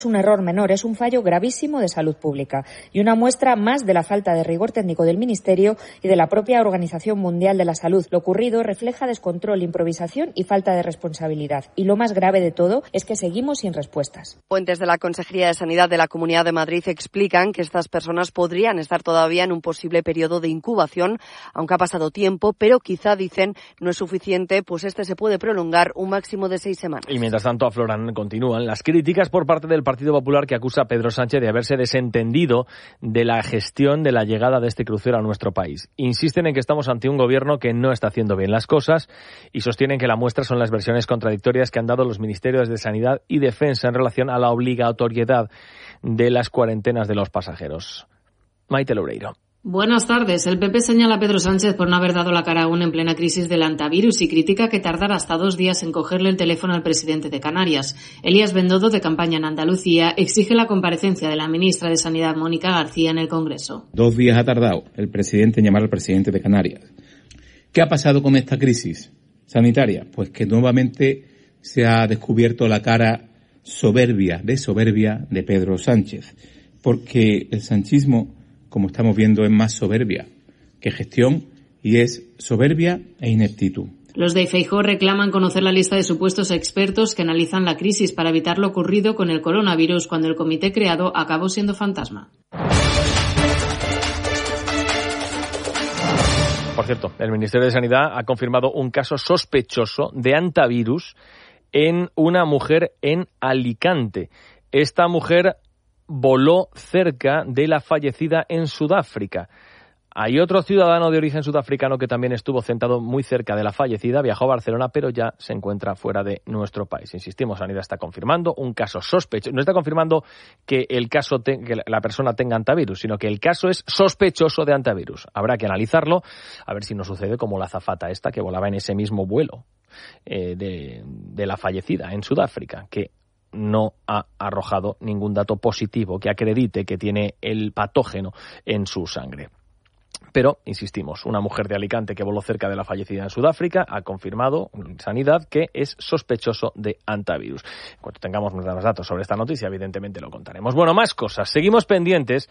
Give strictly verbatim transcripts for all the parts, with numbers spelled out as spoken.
un error menor, es un fallo gravísimo de salud pública y una muestra más de la falta de rigor técnico del Ministerio y de la propia Organización Mundial de la Salud. Lo ocurrido refleja descontrol, improvisación y falta de responsabilidad. Y lo más grave de todo es que seguimos sin respuestas. Fuentes de la Consejería de Sanidad de la Comunidad de Madrid explican que estas personas podrían estar todavía en un posible periodo de incubación, aunque ha pasado tiempo, pero quizá, dicen, no es suficiente, pues este se puede prolongar un máximo de seis semanas. Y mientras tanto afloran, continúan las críticas por parte del Partido Popular, que acusa a Pedro Sánchez de haberse desentendido de la gestión de la llegada de este crucero a nuestro país. Insisten en que estamos ante un gobierno que no está haciendo bien las cosas y sostienen que la muestra son las versiones contradictorias que han dado los ministerios de Sanidad y Defensa en relación a la obligatoriedad de las cuarentenas de los pasajeros. Maite Loureiro. Buenas tardes. El P P señala a Pedro Sánchez por no haber dado la cara aún en plena crisis del antivirus y critica que tardara hasta dos días en cogerle el teléfono al presidente de Canarias. Elías Bendodo, de campaña en Andalucía, exige la comparecencia de la ministra de Sanidad, Mónica García, en el Congreso. Dos días ha tardado el presidente en llamar al presidente de Canarias. ¿Qué ha pasado con esta crisis sanitaria? Pues que nuevamente se ha descubierto la cara soberbia, de soberbia, de Pedro Sánchez. Porque el sanchismo, como estamos viendo, es más soberbia que gestión y es soberbia e ineptitud. Los de Feijóo reclaman conocer la lista de supuestos expertos que analizan la crisis para evitar lo ocurrido con el coronavirus cuando el comité creado acabó siendo fantasma. Por cierto, el Ministerio de Sanidad ha confirmado un caso sospechoso de antivirus en una mujer en Alicante. Esta mujer voló cerca de la fallecida en Sudáfrica. Hay otro ciudadano de origen sudafricano que también estuvo sentado muy cerca de la fallecida, viajó a Barcelona, pero ya se encuentra fuera de nuestro país. Insistimos, Sanidad está confirmando un caso sospechoso. No está confirmando que el caso te, que la persona tenga antivirus, sino que el caso es sospechoso de antivirus. Habrá que analizarlo, a ver si no sucede como la azafata esta que volaba en ese mismo vuelo eh, de, de la fallecida en Sudáfrica, que no ha arrojado ningún dato positivo que acredite que tiene el patógeno en su sangre. Pero, insistimos, una mujer de Alicante que voló cerca de la fallecida en Sudáfrica ha confirmado en Sanidad que es sospechoso de antivirus. En cuanto tengamos más datos sobre esta noticia, evidentemente lo contaremos. Bueno, más cosas. Seguimos pendientes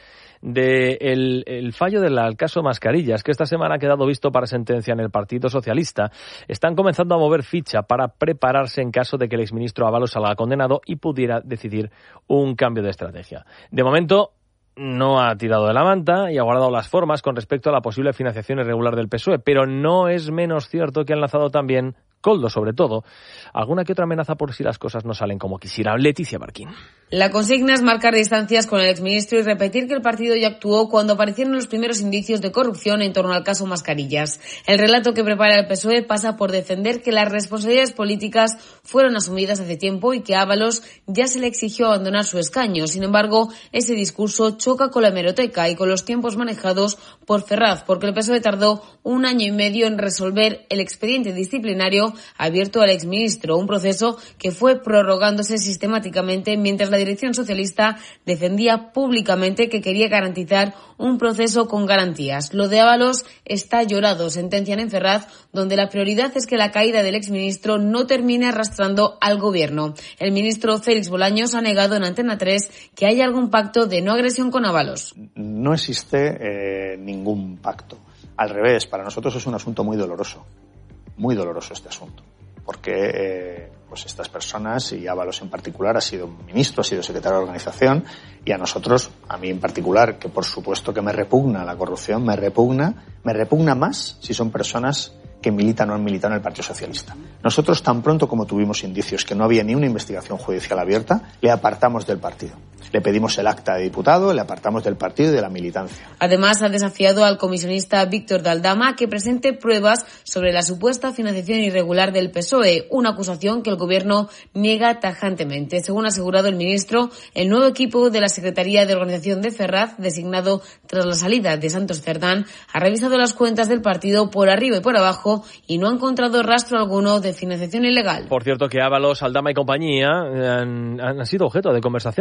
del el fallo del caso Mascarillas, que esta semana ha quedado visto para sentencia en el Partido Socialista. Están comenzando a mover ficha para prepararse en caso de que el exministro Ábalos salga condenado y pudiera decidir un cambio de estrategia. De momento, no ha tirado de la manta y ha guardado las formas con respecto a la posible financiación irregular del P S O E, pero no es menos cierto que han lanzado también, Koldo sobre todo, alguna que otra amenaza por si las cosas no salen como quisiera. Leticia Barquín. La consigna es marcar distancias con el exministro y repetir que el partido ya actuó cuando aparecieron los primeros indicios de corrupción en torno al caso Mascarillas. El relato que prepara el P S O E pasa por defender que las responsabilidades políticas fueron asumidas hace tiempo y que a Ábalos ya se le exigió abandonar su escaño. Sin embargo, ese discurso choca con la hemeroteca y con los tiempos manejados por Ferraz, porque el P S O E tardó un año y medio en resolver el expediente disciplinario abierto al exministro, un proceso que fue prorrogándose sistemáticamente mientras la dirección socialista defendía públicamente que quería garantizar un proceso con garantías. Lo de Ábalos está llorado, sentencian en Ferraz, donde la prioridad es que la caída del exministro no termine arrastrando al gobierno. El ministro Félix Bolaños ha negado en Antena tres que haya algún pacto de no agresión con Ábalos. No existe eh, ningún pacto. Al revés, para nosotros es un asunto muy doloroso. Muy doloroso este asunto, porque eh, pues estas personas, y Ábalos en particular, ha sido ministro, ha sido secretario de organización, y a nosotros, a mí en particular, que por supuesto que me repugna la corrupción, me repugna, me repugna más si son personas que militan o han militado en el Partido Socialista. Nosotros, tan pronto como tuvimos indicios que no había ni una investigación judicial abierta, le apartamos del partido. Le pedimos el acta de diputado, le apartamos del partido y de la militancia. Además, ha desafiado al comisionista Víctor de Aldama a que presente pruebas sobre la supuesta financiación irregular del P S O E, una acusación que el Gobierno niega tajantemente. Según ha asegurado el ministro, el nuevo equipo de la Secretaría de Organización de Ferraz, designado tras la salida de Santos Cerdán, ha revisado las cuentas del partido por arriba y por abajo y no ha encontrado rastro alguno de financiación ilegal. Por cierto que Ábalos, Aldama y compañía han, han sido objeto de conversación también en la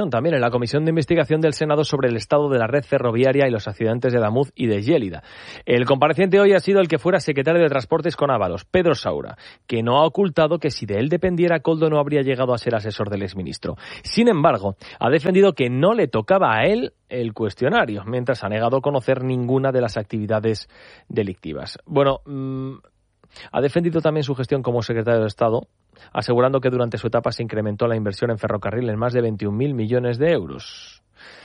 la Comisión de Investigación del Senado sobre el estado de la red ferroviaria y los accidentes de Adamuz y de Yélida. El compareciente hoy ha sido el que fuera secretario de Transportes con Ábalos, Pedro Saura, que no ha ocultado que si de él dependiera, Koldo no habría llegado a ser asesor del exministro. Sin embargo, ha defendido que no le tocaba a él el cuestionario, mientras ha negado conocer ninguna de las actividades delictivas. Bueno, mmm, ha defendido también su gestión como secretario de Estado, asegurando que durante su etapa se incrementó la inversión en ferrocarril en más de veintiún mil millones de euros,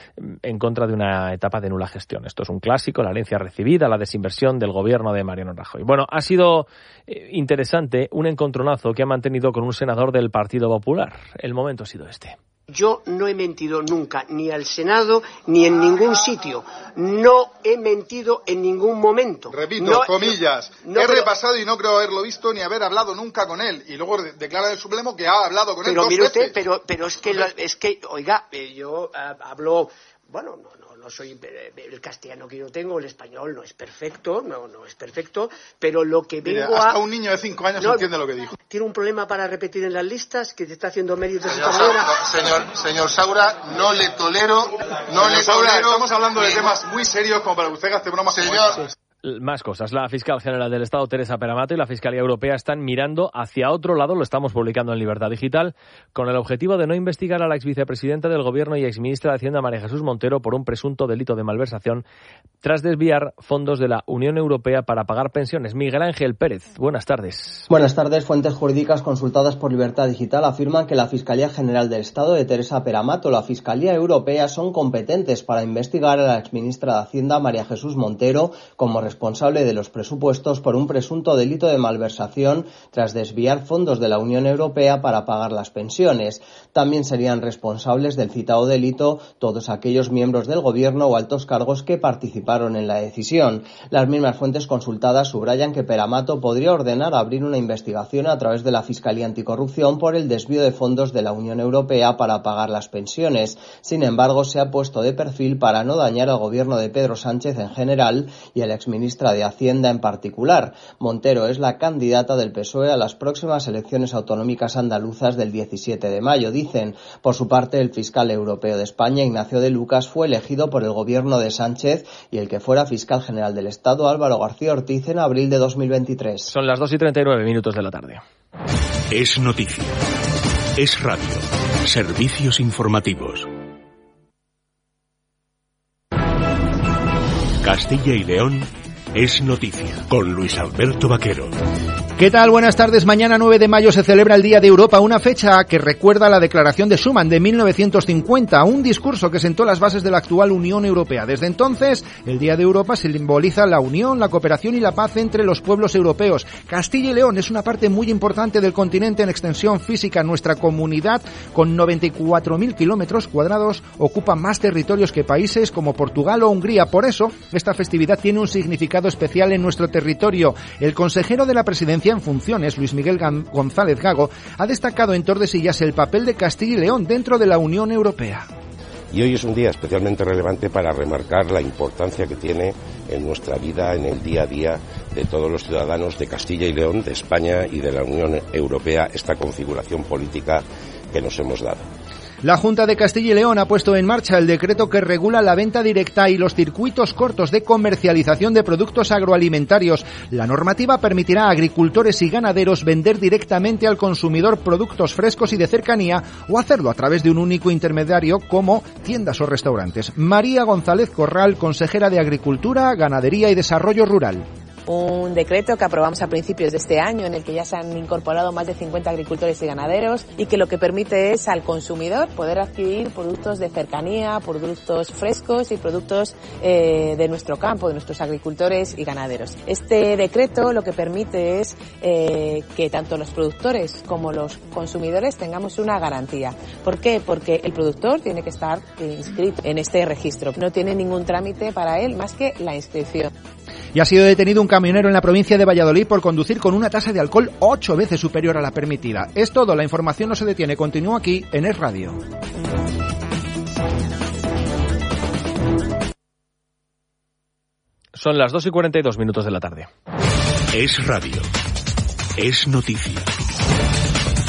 en contra de una etapa de nula gestión. Esto es un clásico, la herencia recibida, la desinversión del gobierno de Mariano Rajoy. Bueno, ha sido eh, interesante un encontronazo que ha mantenido con un senador del Partido Popular. El momento ha sido este. Yo no he mentido nunca, ni al Senado, ni en ningún sitio. No he mentido en ningún momento. Repito, no, comillas, no, he pero, repasado y no creo haberlo visto ni haber hablado nunca con él. Y luego declara el Supremo que ha hablado con él dos pero mire usted, veces. Pero, pero es que, lo, es que oiga, yo uh, hablo... Bueno, no, no, no soy el castellano que yo tengo, el español no es perfecto, no, no es perfecto, pero lo que vengo Mira, hasta a... un niño de cinco años no, entiende lo que dijo. ¿Tiene un problema para repetir en las listas que te está haciendo medios de Señor, esta manera? señor, señor Saura, no le tolero, no señor le Saura, tolero... Estamos hablando de temas muy serios como para que usted gaste bromas. Señor... Más cosas. La fiscal general del Estado, Teresa Peramato, y la Fiscalía Europea están mirando hacia otro lado, lo estamos publicando en Libertad Digital, con el objetivo de no investigar a la exvicepresidenta del Gobierno y exministra de Hacienda, María Jesús Montero, por un presunto delito de malversación tras desviar fondos de la Unión Europea para pagar pensiones. Miguel Ángel Pérez, buenas tardes. Buenas tardes. Fuentes jurídicas consultadas por Libertad Digital afirman que la Fiscalía General del Estado de Teresa Peramato y la Fiscalía Europea son competentes para investigar a la exministra de Hacienda, María Jesús Montero, como responsable responsable de los presupuestos por un presunto delito de malversación tras desviar fondos de la Unión Europea para pagar las pensiones. También serían responsables del citado delito todos aquellos miembros del Gobierno o altos cargos que participaron en la decisión. Las mismas fuentes consultadas subrayan que Peramato podría ordenar abrir una investigación a través de la Fiscalía Anticorrupción por el desvío de fondos de la Unión Europea para pagar las pensiones. Sin embargo, se ha puesto de perfil para no dañar al Gobierno de Pedro Sánchez en general y al exministra de Hacienda en particular. Montero es la candidata del P S O E a las próximas elecciones autonómicas andaluzas del diecisiete de mayo, dicen. Por su parte, el fiscal europeo de España, Ignacio de Lucas, fue elegido por el Gobierno de Sánchez y el que fuera fiscal general del Estado, Álvaro García Ortiz, en abril de dos mil veintitrés. Son las dos y treinta y nueve minutos de la tarde. Es noticia. Es radio. Servicios informativos. Castilla y León es noticia, con Luis Alberto Vaquero. ¿Qué tal? Buenas tardes. Mañana nueve de mayo se celebra el Día de Europa, una fecha que recuerda la Declaración de Schuman de mil novecientos cincuenta, un discurso que sentó las bases de la actual Unión Europea. Desde entonces, el Día de Europa simboliza la unión, la cooperación y la paz entre los pueblos europeos. Castilla y León es una parte muy importante del continente en extensión física. Nuestra comunidad, con noventa y cuatro mil kilómetros cuadrados, ocupa más territorios que países como Portugal o Hungría. Por eso, esta festividad tiene un significado especial en nuestro territorio. El consejero de la Presidencia en funciones, Luis Miguel González Gago, ha destacado en Tordesillas el papel de Castilla y León dentro de la Unión Europea. Y hoy es un día especialmente relevante para remarcar la importancia que tiene en nuestra vida, en el día a día de todos los ciudadanos de Castilla y León, de España y de la Unión Europea, esta configuración política que nos hemos dado. La Junta de Castilla y León ha puesto en marcha el decreto que regula la venta directa y los circuitos cortos de comercialización de productos agroalimentarios. La normativa permitirá a agricultores y ganaderos vender directamente al consumidor productos frescos y de cercanía o hacerlo a través de un único intermediario como tiendas o restaurantes. María González Corral, consejera de Agricultura, Ganadería y Desarrollo Rural. Un decreto que aprobamos a principios de este año en el que ya se han incorporado más de cincuenta agricultores y ganaderos y que lo que permite es al consumidor poder adquirir productos de cercanía, productos frescos y productos eh, de nuestro campo, de nuestros agricultores y ganaderos. Este decreto lo que permite es eh, que tanto los productores como los consumidores tengamos una garantía. ¿Por qué? Porque el productor tiene que estar inscrito en este registro. No tiene ningún trámite para él más que la inscripción. Y ha sido detenido un camionero en la provincia de Valladolid por conducir con una tasa de alcohol ocho veces superior a la permitida. Es todo, la información no se detiene. Continúa aquí en Es Radio. Son las dos y cuarenta y dos minutos de la tarde. Es radio. Es noticia.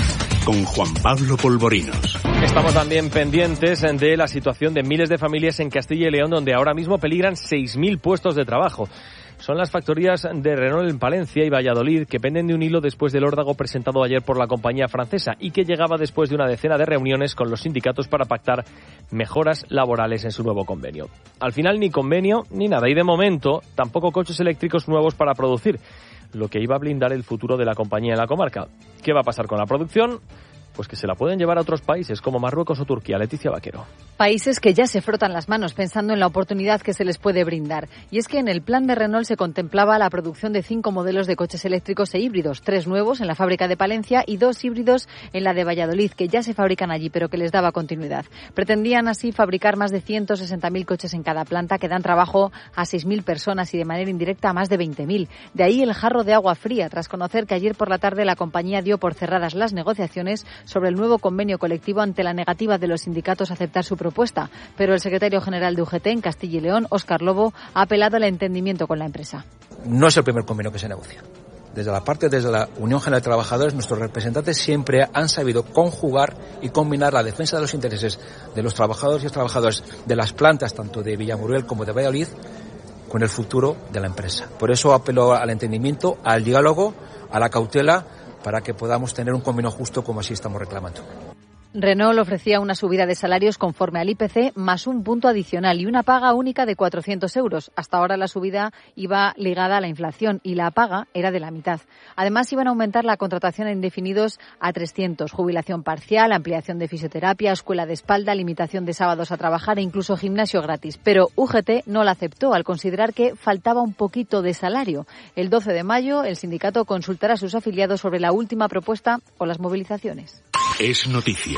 con Juan Pablo Polvorinos. Estamos también pendientes de la situación de miles de familias en Castilla y León, donde ahora mismo peligran seis mil puestos de trabajo. Son las factorías de Renault en Palencia y Valladolid, que penden de un hilo después del órdago presentado ayer por la compañía francesa y que llegaba después de una decena de reuniones con los sindicatos para pactar mejoras laborales en su nuevo convenio. Al final ni convenio ni nada, y de momento tampoco coches eléctricos nuevos para producir, lo que iba a blindar el futuro de la compañía en la comarca. ¿Qué va a pasar con la producción? Pues que se la pueden llevar a otros países como Marruecos o Turquía. Leticia Vaquero. Países que ya se frotan las manos pensando en la oportunidad que se les puede brindar. Y es que en el plan de Renault se contemplaba la producción de cinco modelos de coches eléctricos e híbridos, tres nuevos en la fábrica de Palencia y dos híbridos en la de Valladolid, que ya se fabrican allí, pero que les daba continuidad. Pretendían así fabricar más de ciento sesenta mil coches en cada planta, que dan trabajo a seis mil personas y de manera indirecta a más de veinte mil. De ahí el jarro de agua fría, tras conocer que ayer por la tarde la compañía dio por cerradas las negociaciones sobre el nuevo convenio colectivo ante la negativa de los sindicatos a aceptar su propuesta. Pero el secretario general de U G T en Castilla y León, Óscar Lobo, ha apelado al entendimiento con la empresa. No es el primer convenio que se negocia. Desde la parte, desde la Unión General de Trabajadores, nuestros representantes siempre han sabido conjugar y combinar la defensa de los intereses de los trabajadores y las trabajadoras de las plantas, tanto de Villamuriel como de Valladolid, con el futuro de la empresa. Por eso apelo al entendimiento, al diálogo, a la cautela, para que podamos tener un convenio justo como así estamos reclamando. Renault ofrecía una subida de salarios conforme al I P C más un punto adicional y una paga única de cuatrocientos euros. Hasta ahora la subida iba ligada a la inflación y la paga era de la mitad. Además iban a aumentar la contratación a indefinidos a trescientos, jubilación parcial, ampliación de fisioterapia, escuela de espalda, limitación de sábados a trabajar e incluso gimnasio gratis. Pero U G T no la aceptó al considerar que faltaba un poquito de salario. El doce de mayo el sindicato consultará a sus afiliados sobre la última propuesta o las movilizaciones. Es noticia.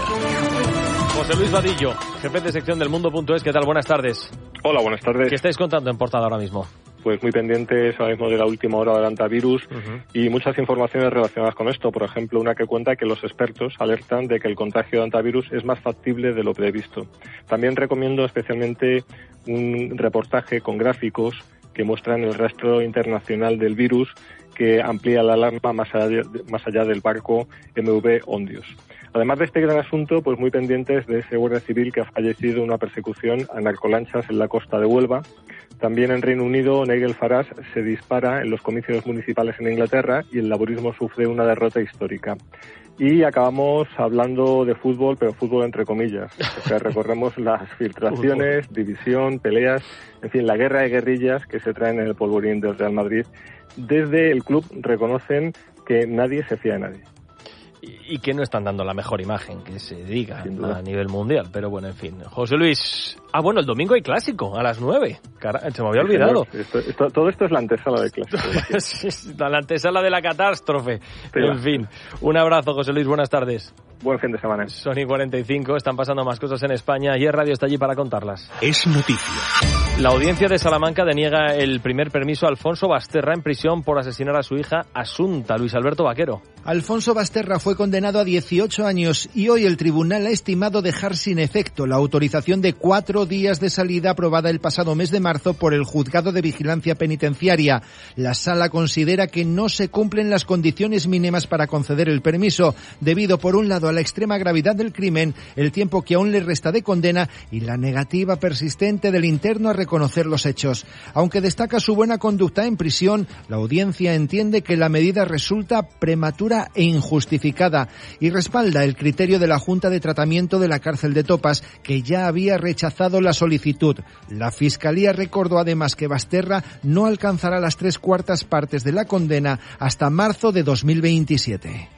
José Luis Vadillo, jefe de sección del Mundo.es, ¿qué tal? Buenas tardes. Hola, buenas tardes. ¿Qué estáis contando en portada ahora mismo? Pues muy pendientes ahora mismo de la última hora del antivirus uh-huh. y muchas informaciones relacionadas con esto. Por ejemplo, una que cuenta que los expertos alertan de que el contagio de antivirus es más factible de lo previsto. También recomiendo especialmente un reportaje con gráficos que muestran el rastro internacional del virus, que amplía la alarma más allá, más allá del barco M V Ondios. Además de este gran asunto, pues muy pendientes de ese guardia civil que ha fallecido en una persecución a narcolanchas en la costa de Huelva. También en Reino Unido, Nigel Farage se dispara en los comicios municipales en Inglaterra y el laborismo sufre una derrota histórica. Y acabamos hablando de fútbol, pero fútbol entre comillas. O sea, recorremos las filtraciones, división, peleas, en fin, la guerra de guerrillas que se traen en el polvorín del Real Madrid. Desde el club reconocen que nadie se fía de nadie. Y que no están dando la mejor imagen, que se diga, a nivel mundial. Pero bueno, en fin. José Luis. Ah, bueno, el domingo hay clásico, a las nueve. Caray, se me había olvidado. Esto, esto, todo esto es la antesala del clásico. La antesala de la catástrofe. Pero, en fin. Un abrazo, José Luis. Buenas tardes. Buen fin de semana. Son y cuarenta y cinco, están pasando más cosas en España y el Radio está allí para contarlas. Es noticia. La audiencia de Salamanca deniega el primer permiso a Alfonso Basterra en prisión por asesinar a su hija Asunta. Luis Alberto Vaquero. Alfonso Basterra fue condenado a dieciocho años y hoy el tribunal ha estimado dejar sin efecto la autorización de cuatro días de salida aprobada el pasado mes de marzo por el Juzgado de Vigilancia Penitenciaria. La sala considera que no se cumplen las condiciones mínimas para conceder el permiso, debido por un lado a la extrema gravedad del crimen, el tiempo que aún le resta de condena y la negativa persistente del interno a reconocer los hechos. Aunque destaca su buena conducta en prisión, la audiencia entiende que la medida resulta prematura e injustificada y respalda el criterio de la Junta de Tratamiento de la Cárcel de Topas, que ya había rechazado la solicitud. La Fiscalía recordó además que Basterra no alcanzará las tres cuartas partes de la condena hasta marzo de dos mil veintisiete.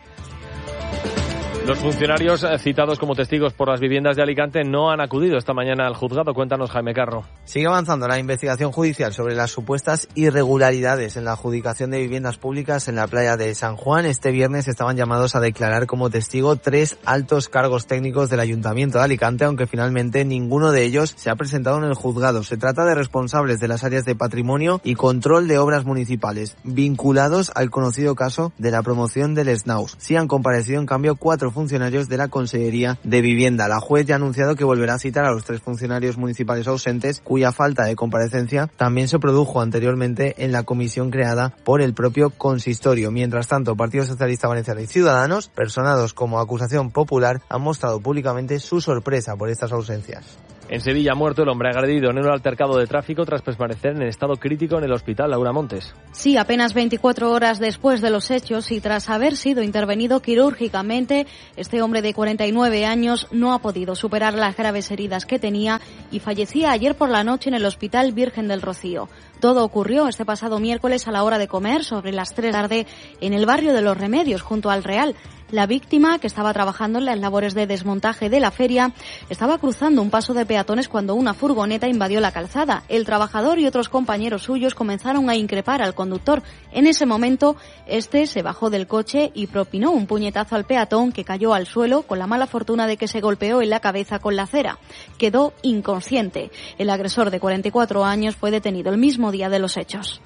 Los funcionarios citados como testigos por las viviendas de Alicante no han acudido esta mañana al juzgado. Cuéntanos, Jaime Carro. Sigue avanzando la investigación judicial sobre las supuestas irregularidades en la adjudicación de viviendas públicas en la playa de San Juan. Este viernes estaban llamados a declarar como testigo tres altos cargos técnicos del Ayuntamiento de Alicante, aunque finalmente ninguno de ellos se ha presentado en el juzgado. Se trata de responsables de las áreas de patrimonio y control de obras municipales, vinculados al conocido caso de la promoción del Snaus. Sí han comparecido, en cambio, cuatro funcionarios funcionarios de la Consellería de Vivienda. La juez ya ha anunciado que volverá a citar a los tres funcionarios municipales ausentes, cuya falta de comparecencia también se produjo anteriormente en la comisión creada por el propio consistorio. Mientras tanto, Partido Socialista Valenciano y Ciudadanos, personados como acusación popular, han mostrado públicamente su sorpresa por estas ausencias. En Sevilla ha muerto el hombre agredido en un altercado de tráfico tras permanecer en estado crítico en el hospital. Laura Montes. Sí, apenas veinticuatro horas después de los hechos y tras haber sido intervenido quirúrgicamente, este hombre de cuarenta y nueve años no ha podido superar las graves heridas que tenía y fallecía ayer por la noche en el Hospital Virgen del Rocío. Todo ocurrió este pasado miércoles a la hora de comer, sobre las tres de la tarde, en el barrio de Los Remedios, junto al Real. La víctima, que estaba trabajando en las labores de desmontaje de la feria, estaba cruzando un paso de peatones cuando una furgoneta invadió la calzada. El trabajador y otros compañeros suyos comenzaron a increpar al conductor. En ese momento, este se bajó del coche y propinó un puñetazo al peatón, que cayó al suelo con la mala fortuna de que se golpeó en la cabeza con la acera. Quedó inconsciente. El agresor de cuarenta y cuatro años fue detenido el mismo día de los hechos.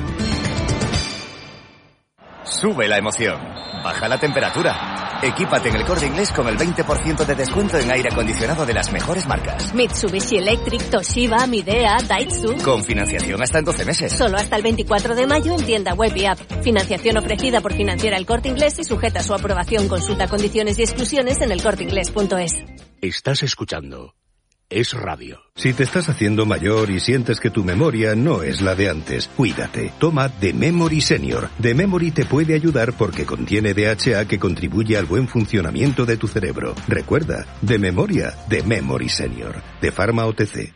Sube la emoción, baja la temperatura. Equípate en el Corte Inglés con el veinte por ciento de descuento en aire acondicionado de las mejores marcas. Mitsubishi Electric, Toshiba, Midea, Daihatsu. Con financiación hasta en doce meses. Solo hasta el veinticuatro de mayo en tienda web y app. Financiación ofrecida por Financiera El Corte Inglés y sujeta a su aprobación. Consulta condiciones y exclusiones en el corte inglés punto es. Estás escuchando Es Radio. Si te estás haciendo mayor y sientes que tu memoria no es la de antes, cuídate. Toma The Memory Senior. The Memory te puede ayudar porque contiene D H A que contribuye al buen funcionamiento de tu cerebro. Recuerda, de memoria, The Memory Senior. De Pharma O T C.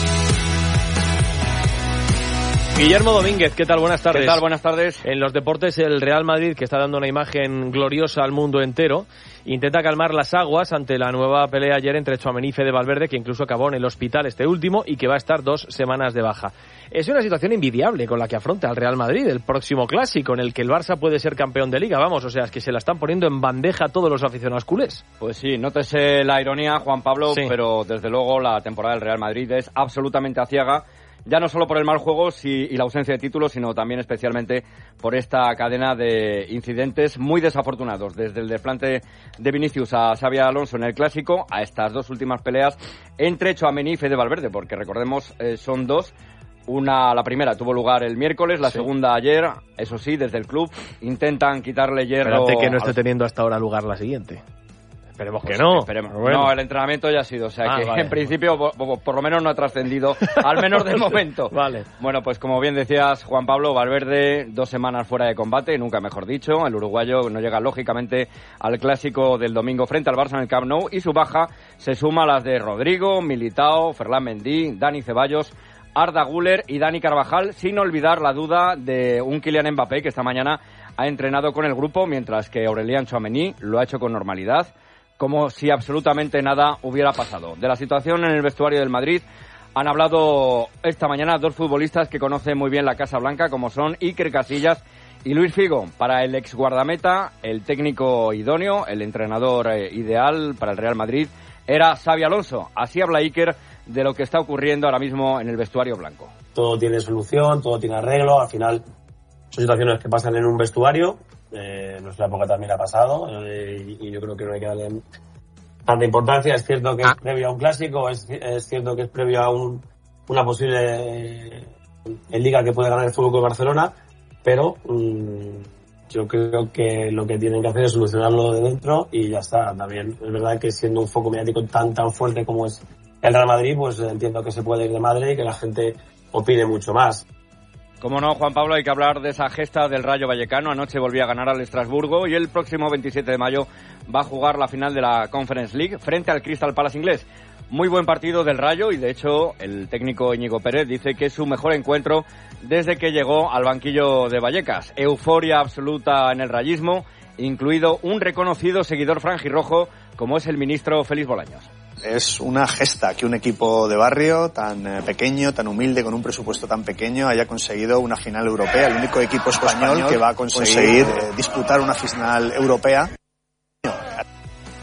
Guillermo Domínguez, ¿qué tal? Buenas tardes. ¿Qué tal? Buenas tardes. En los deportes, el Real Madrid, que está dando una imagen gloriosa al mundo entero, intenta calmar las aguas ante la nueva pelea ayer entre Tchouaméni y Fede Valverde, que incluso acabó en el hospital este último y que va a estar dos semanas de baja. Es una situación envidiable con la que afronta el Real Madrid, el próximo clásico, en el que el Barça puede ser campeón de Liga. Vamos, o sea, es que se la están poniendo en bandeja todos los aficionados culés. Pues sí, nótese la ironía, Juan Pablo, sí. Pero desde luego la temporada del Real Madrid es absolutamente aciaga. Ya no solo por el mal juego y la ausencia de títulos, sino también especialmente por esta cadena de incidentes muy desafortunados. Desde el desplante de Vinicius a Xabi Alonso en el Clásico, a estas dos últimas peleas entre Tchouaméni y Fede Valverde, porque recordemos, eh, son dos. Una, la primera tuvo lugar el miércoles, la sí. segunda ayer, eso sí, desde el club intentan quitarle hierro. Espérate que no esté teniendo hasta ahora lugar la siguiente. Esperemos pues que no. Esperemos. Bueno. No, el entrenamiento ya ha sido, o sea ah, que vale, en principio por, por, por lo menos no ha trascendido, al menos de momento. Vale. Bueno, pues como bien decías, Juan Pablo, Valverde, dos semanas fuera de combate, nunca mejor dicho. El uruguayo no llega lógicamente al clásico del domingo frente al Barça en el Camp Nou y su baja se suma a las de Rodrigo, Militao, Ferland Mendy, Dani Ceballos, Arda Güler y Dani Carvajal, sin olvidar la duda de un Kylian Mbappé que esta mañana ha entrenado con el grupo, mientras que Aurélien Tchouaméni lo ha hecho con normalidad, como si absolutamente nada hubiera pasado. De la situación en el vestuario del Madrid han hablado esta mañana dos futbolistas que conocen muy bien la Casa Blanca, como son Iker Casillas y Luis Figo. Para el ex guardameta, el técnico idóneo, el entrenador eh, ideal para el Real Madrid era Xabi Alonso. Así habla Iker de lo que está ocurriendo ahora mismo en el vestuario blanco. Todo tiene solución, todo tiene arreglo, al final son situaciones que pasan en un vestuario. Eh, en nuestra época también ha pasado eh, y, y yo creo que no hay que darle tanta importancia. Es cierto que es previo a un clásico, es, es cierto que es previo a un, una posible eh, en Liga que puede ganar el F C Barcelona, pero mmm, yo creo que lo que tienen que hacer es solucionarlo de dentro y ya está. También es verdad que siendo un foco mediático tan tan fuerte como es el Real Madrid, pues entiendo que se puede ir de madre y que la gente opine mucho más. Como no, Juan Pablo, hay que hablar de esa gesta del Rayo Vallecano. Anoche volvió a ganar al Estrasburgo y el próximo veintisiete de mayo va a jugar la final de la Conference League frente al Crystal Palace inglés. Muy buen partido del Rayo y, de hecho, el técnico Íñigo Pérez dice que es su mejor encuentro desde que llegó al banquillo de Vallecas. Euforia absoluta en el rayismo, incluido un reconocido seguidor franjirrojo como es el ministro Félix Bolaños. Es una gesta que un equipo de barrio tan eh, pequeño, tan humilde, con un presupuesto tan pequeño, haya conseguido una final europea. El único equipo español, español que va a conseguir eh, disputar una final europea.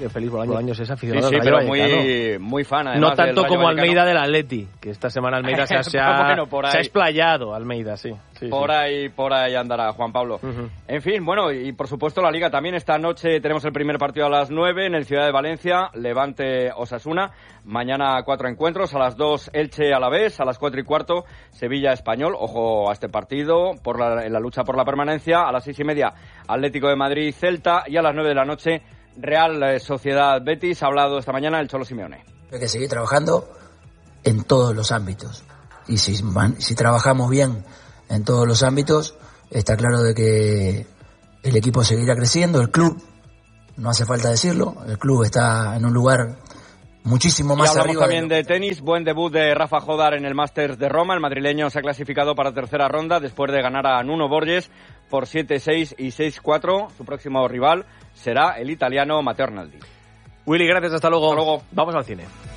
feliz Bolaños es aficionado sí, sí, al Rayo pero Vallecano. muy, muy fan, además. No tanto del Rayo como Vallecano. Almeida del Atleti, que esta semana Almeida se ha, se ha, bueno, por ahí. se ha explayado, Almeida, sí. sí por sí. ahí por ahí andará Juan Pablo. Uh-huh. En fin, bueno, y por supuesto la Liga también. Esta noche tenemos el primer partido a las nueve en el Ciudad de Valencia, Levante-Osasuna. Mañana cuatro encuentros, a las dos Elche Alavés, a las cuatro y cuarto Sevilla Español. Ojo a este partido por la, en la lucha por la permanencia. A las seis y media Atlético de Madrid Celta y a las nueve de la noche Real Sociedad Betis. Ha hablado esta mañana el Cholo Simeone. Hay que seguir trabajando en todos los ámbitos. Y si, si trabajamos bien en todos los ámbitos, está claro de que el equipo seguirá creciendo, el club, no hace falta decirlo, el club está en un lugar muchísimo más y hablamos arriba. También de, de tenis, buen debut de Rafa Jodar en el Masters de Roma. El madrileño se ha clasificado para tercera ronda después de ganar a Nuno Borges por siete seis y seis cuatro. Su próximo rival será el italiano Matteo Arnaldi. Willy, gracias, hasta luego. Hasta luego. Vamos al cine.